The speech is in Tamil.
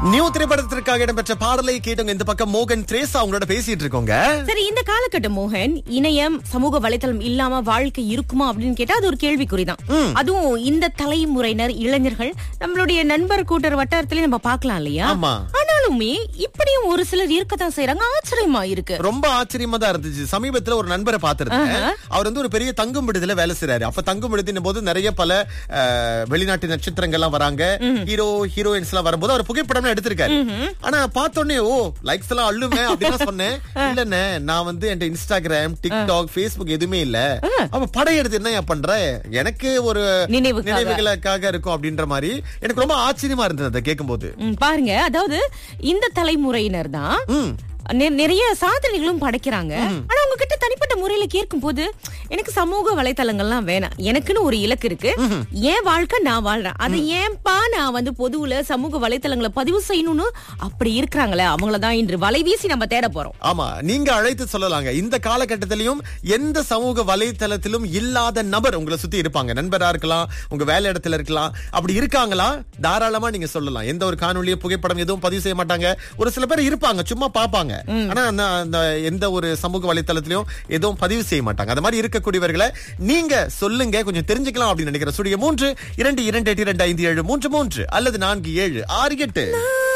நியூ திரைப்படத்திற்காக இடம்பெற்ற பாடலை கேட்டவங்க இந்த பக்கம் மோகன் திரேசா அவங்களோட பேசிட்டு இருக்கோங்க. சரி, இந்த காலகட்டம் மோகன், இணையம் சமூக வலைத்தளம் இல்லாம வாழ்க்கை இருக்குமா அப்படின்னு கேட்டா அது ஒரு கேள்விக்குறிதான். அதுவும் இந்த தலைமுறையினர் இளைஞர்கள் நம்மளுடைய நண்பர் கூட்டர் வட்டாரத்திலே நம்ம பார்க்கலாம் இல்லையா? ஆனாலுமே இப்படியும் ஒரு சிலர் இருக்கத்தான் செய்யறாங்க. ஆச்சரியமா இருக்கு, ரொம்ப ஆச்சரியமா தான் இருந்துச்சு. சமீபத்துல ஒரு நண்பரை பார்த்திருந்தேன். அவர் வந்து ஒரு பெரிய தங்கும் விடுதியில வேலை செய்யறாரு. அப்ப தங்கும் விடுதின் போது நிறைய பல வெளிநாட்டு நட்சத்திரங்கள் எல்லாம் வராங்க, ஹீரோ ஹீரோயின்ஸ் எல்லாம் வரும்போது அவர் புகைப்படம் எடுத்திருக்காரு. ஆனா பார்த்தோன்னே லைக்ஸ் எல்லாம் அள்ளுவேன் அப்படின்னு சொன்னேன். இல்லன்னு நான் வந்து என் இன்ஸ்டாகிராம், டிக்டாக், பேஸ்புக் எதுவுமே இல்ல. அப்ப படம் எடுத்து என்ன பண்ற, எனக்கு ஒரு நினைவுகளுக்காக இருக்கும் அப்படின்ற மாதிரி எனக்கு ரொம்ப ஆச்சரியமா இருந்தது அதை கேட்கும் போது. பாருங்க, அதாவது இந்த தலைமுறையினர் தான் நிறைய சாதனைகளும் படைக்கிறாங்க. ஆனா உங்ககிட்ட தனிப்பட்ட முறையில கேட்கும் போது எனக்கு சமூக வலைத்தளங்கள்லாம் வேணாம், எனக்குன்னு ஒரு இலக்கு இருக்கு, என் வாழ்க்கை நான் வாழ்றேன், அதை ஏன்பா நான் வந்து பொதுவுல சமூக வலைத்தளங்களை பதிவு செய்யணும்னு அப்படி இருக்கிறாங்களே அவங்களதான் இன்று வலைவீசி நம்ம தேட போறோம். ஆமா, நீங்க அழைத்து சொல்லலாங்க. இந்த காலகட்டத்திலையும் எந்த சமூக வலைத்தளத்திலும் இல்லாத நபர் உங்களை சுத்தி இருப்பாங்க. நண்பரா இருக்கலாம், உங்க வேலை இடத்துல இருக்கலாம். அப்படி இருக்காங்களா? தாராளமா நீங்க சொல்லலாம். எந்த ஒரு காணொலியோ புகைப்படம் எதுவும் பதிவு செய்ய மாட்டாங்க. ஒரு சில பேர் இருப்பாங்க, சும்மா பாப்பாங்க. ஆனா அந்த எந்த ஒரு சமூக வலைத்தளத்திலும் எதுவும் பதிவு செய்ய மாட்டாங்க. அந்த மாதிரி இருக்கக்கூடியவர்களை நீங்க சொல்லுங்க, கொஞ்சம் தெரிஞ்சுக்கலாம் அப்படின்னு நினைக்கிறேன். 3 2 2 8 2 5 7 3 3 அல்லது 4 7 6 8